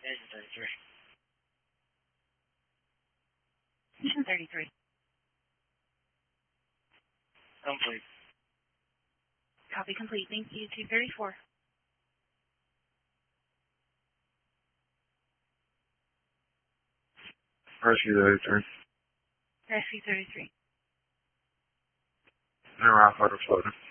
Engine 33. Mission 33. Complete. Copy complete. Thank you. 234. Rescue 33. Rescue 33. Zero Alpha Florida.